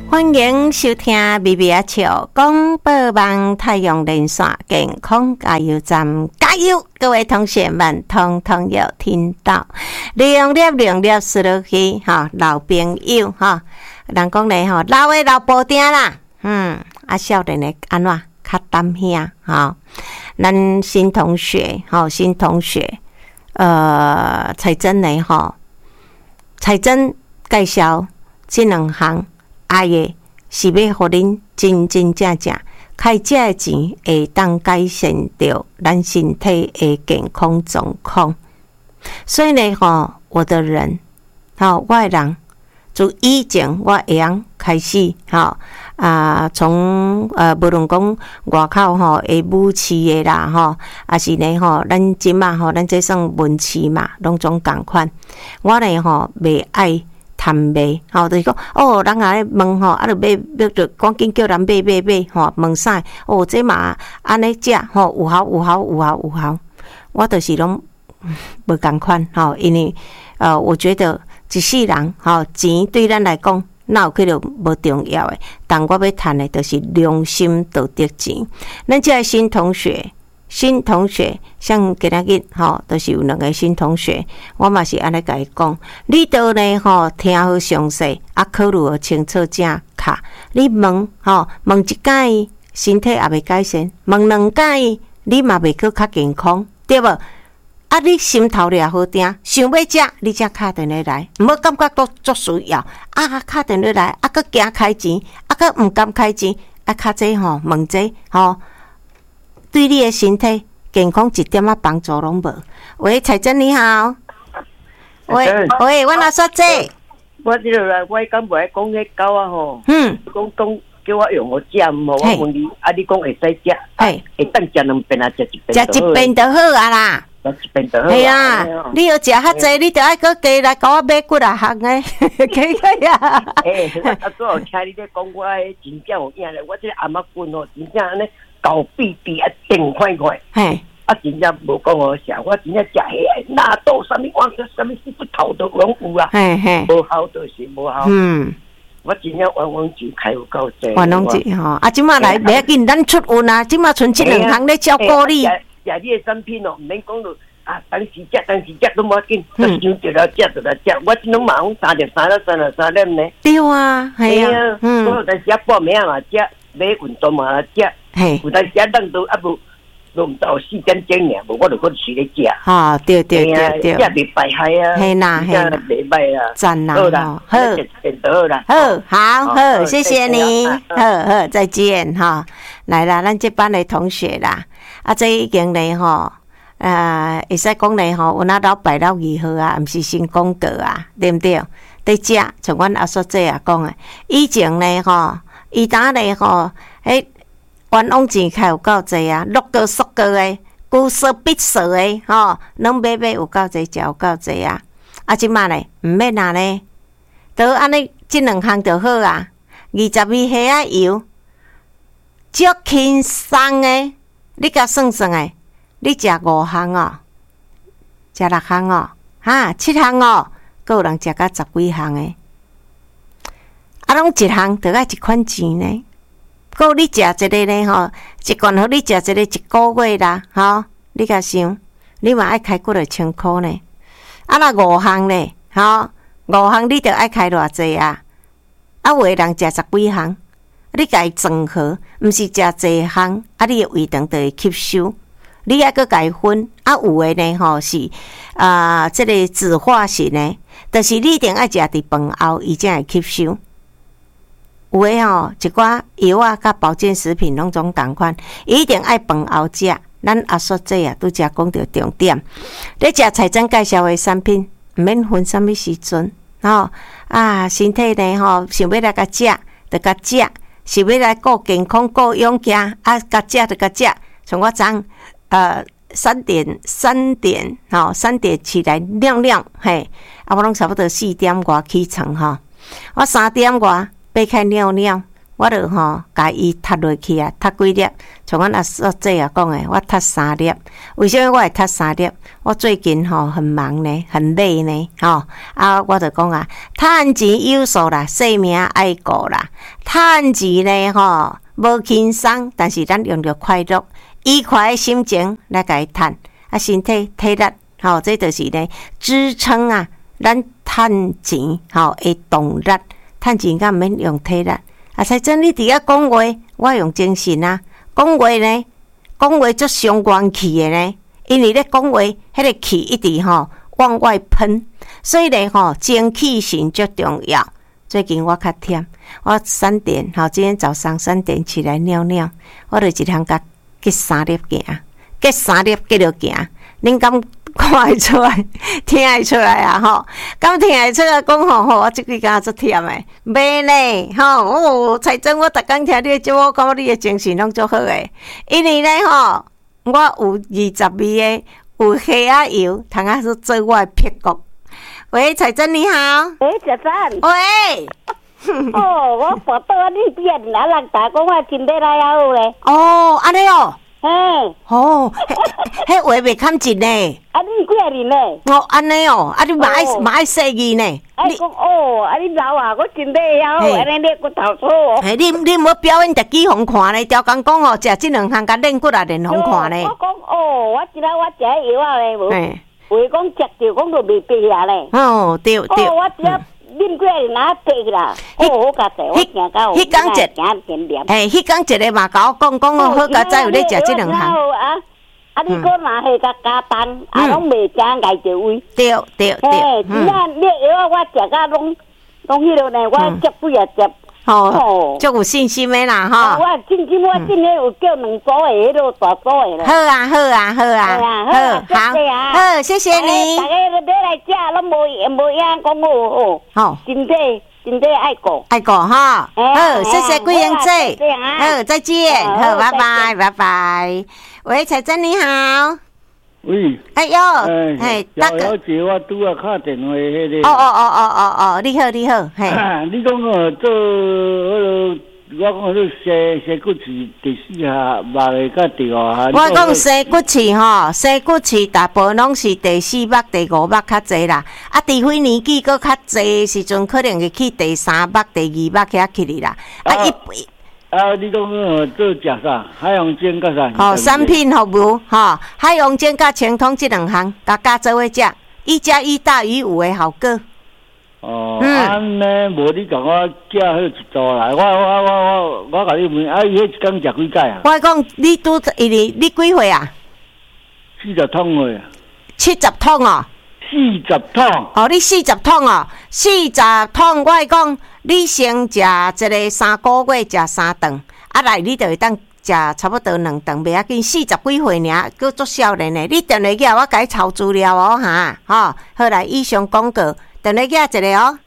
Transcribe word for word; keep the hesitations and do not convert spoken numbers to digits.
欢迎收听微微啊笑广播网太阳连线健康加油站，加油！各位同学们，通通有听到，两粒两粒输落去哈，老朋友哈，人讲咧吼，老的老布丁啦，嗯，啊少年的安怎较担兄哈？咱新同学哈，新同学，呃，彩珍呢吼，彩珍介绍这两项。啊个是要互恁真真正正开这个钱，会当改善到咱身体的健康状况。所以呢，吼，我的人，吼，我的人，从以前我会晓开始，吼啊，从呃，无论讲外口吼的武市的啦，吼，啊是呢吼，咱即马吼，咱这算文市嘛，拢总共款。我呢吼，袂爱。贪卖，吼，就是讲，哦，人啊咧问吼，啊，就买，要就赶紧叫人买买买，吼，问啥？哦，这嘛安尼食，吼，有效有效有效有效。我就是拢无共款，吼，因为呃，我觉得一世人，吼，钱对咱来讲，哪有去着无重要诶？但我要趁诶，就是良心道德钱。咱这个新同学。新同学，像今仔日吼，都、就是有两个新同学，我嘛是安尼甲伊讲，你倒呢吼，听好详细，啊，考虑好清楚正卡。你问吼，问一解，身体也袂改善；问两解，你嘛袂去较健康，对无？啊，你心头掠好定，想要食，你才敲电话来，毋好感觉都足需要。啊，敲电话来，啊，佮惊开钱，啊，佮毋敢开钱，啊，较这吼，问这吼。对你的身体健康一点仔帮助拢无。喂，彩珍你好。喂喂，我哪说这？ 我这个来，我刚袂讲迄狗啊吼。 嗯。 讲讲叫我用我食，毋好我问你，啊你讲会使食，会会当食两遍啊，食一遍。 食一遍就好啊啦。 食一遍就好。 系啊，你要食较济，你就爱搁加来甲我买几啊项诶，可以啊。 诶，我啊拄好听你咧讲，我迄真正有影咧，我这个阿嬷棍吼，真正安尼。狗闭闭啊，顶快快，嘿，啊，真正无讲好食，我真正食迄纳豆，什么往个什么不头都拢有啊，嘿嘿，无好就是无好。嗯，我真正冤枉钱开有够济。 冤枉钱吼，啊，即马来袂要紧，咱出运啊，即马剩即两项咧照顾你。 食食你的产品哦，毋免讲到啊，当时食当时食都无要紧，想着了食就来食，我即拢马上三点三了三了三点呢。 对啊，系啊， 嗯，我有当时食半暝嘛食，买运动嘛食。嘿，有当时啊，咱都啊无，都毋到四点钟尔，无我就搁起咧食。 哈，对对对对， 食袂败害啊， 嘿啦嘿啦， 袂歹啦， 赞啦， 好啦，好，好啦， 好，好好，谢谢你，好好，再见哈。来啦，咱这班的同学啦，啊，这已经咧吼，呃，会使讲咧吼，有那老拜老二号啊，毋是新广告啊，对毋对？在食，像阮阿叔姐啊讲诶，以前咧吼，伊呾咧吼，迄。冤枉钱开有够济啊，录个缩个诶，古色必色诶，吼，拢买买有够济，食有够济啊！啊，即马咧，毋免啊咧，都安尼，即两项就好啊。二十二岁啊油，足轻松诶，你甲算算诶，你食五项哦，食六项哦，哈，七项哦，阁有人食到十几项诶，啊，拢一项着爱一款钱呢。够你食一个呢吼，一罐好你食一个一个月啦，吼，你甲想，你嘛爱开几落千箍呢？啊，若五项呢，吼，五项你着爱开偌济啊？啊，有诶人食十几项，你家己综合，毋是食济项，啊，你诶胃肠就会吸收。你还佫家己分，啊，有诶呢吼是啊、呃，即、這个自化型呢，就是你一定爱食伫饭后，伊才会吸收。有诶吼，一寡药啊，甲保健食品拢总共款，一定爱饭后食。咱阿叔姐啊，拄则讲到重点。咧食彩珍介绍诶产品，毋免分啥物时阵，吼啊，身体呢吼，想要来甲食，着甲食；想要来顾健康、顾勇气，啊，甲食着甲食。像我昨呃三点三点吼，三点起来尿尿，嘿，啊，我拢差不多四点外起床吼，我三点外。爬开尿尿， 我就吼甲伊踢落去啊，踢几粒，像阮阿叔姐啊讲诶，我踢三粒。为什么我会踢三粒？我最近吼很忙呢，很累呢，吼啊，我就讲啊，趁钱有数啦，性命爱顾啦。趁钱呢吼无轻松，但是咱用着快乐、愉快诶心情来甲伊趁啊，身体体力吼，这就是呢支撑啊，咱趁钱吼诶动力。趁钱敢毋免用体力。啊！才真你伫遐讲话，我用精神啊！讲话呢，讲话足伤元气的呢，因为咧讲话，迄个气一直吼往外喷，所以咧吼精气神足重要。最近我较忝，我三点吼，今天早上三点起来尿尿，我就一通甲结三粒行，结三粒结着行，恁敢看会出来，听会出来啊！吼，敢听会出来讲吼吼，我即几工足忝诶，袂呢吼。哦，彩珍，我逐工听你诶节目，我感觉你诶精神拢足好诶。因为咧吼，我有二十味诶，有虾仔油，通啊是做我诶屁股。喂，彩珍你好。 喂，小三。 喂。 哦，我报到你边啊，人打讲我真要来啊咧。 哦，安尼哦。 嘿， 哦，迄话袂堪真呢。 啊，你几啊年呢？ 哦，安尼哦，啊，你嘛爱嘛爱说字呢？ 你讲哦，啊，你老啊，我真要晓，安尼你骨头粗。 嘿，你你无表演，逐几互看呢？条工讲哦，食即两项甲练骨啊，练互看呢。 我讲哦，我今仔我食迄药啊咧，无，为讲食着讲都袂白啊咧。 哦，对对。 哦，我只啉几啊哪白啦？哦，好佳哉，我行到。 迄讲一， 点点。 嘿，迄讲一个嘛，甲我讲讲哦，好佳哉有咧食即两项。 啊！你讲若系甲加班，啊，拢袂食挨着胃。 对对对。 嘿，真正你药我食甲拢拢迄落呢，我接几啊接。 哦，足有信心的啦，吼。 我信心，我真诶有叫两组诶，迄落大组诶啦。 好啊，好啊，好啊，好，好，好，谢谢你。 大家要来食，拢无无影讲哦，哦，身体身体爱顾， 爱顾哈。好，谢谢桂英姐。好，再见。好，拜拜，拜拜。喂，彩珍你好。 喂。 哎呦， 哎，小小姐，我拄啊敲电话迄个。 哦哦哦哦哦哦，你好你好，嘿。 你讲哦，做迄我讲做生生骨刺第四下，肉的甲第五下。 我讲生骨刺吼，生骨刺大部分拢是第四目、第五目较济啦。啊，除非年纪搁较济时阵，可能会去第三目、第二目遐去哩啦。啊，一。 啊，你讲哦，做食啥？海洋煎甲啥？ 哦，产品服务吼，海洋煎甲清通即两项，大家做伙食，一加一大于五的效果。 哦，安尼无你甲我寄迄一组来，我我我我我甲你问，啊，伊迄一工食几摆啊？ 我讲你拄因为你几岁啊？ 四十桶岁啊。 七十桶哦。 四十桶。 哦，你四十桶哦，四十桶，我讲你先食一个三个月食三顿，啊来你就会当食差不多两顿，袂要紧。四十几岁尔，佫足少年的，你电话机我甲你抄资料哦哈，吼、哦，好来以上广告，电话机一个哦。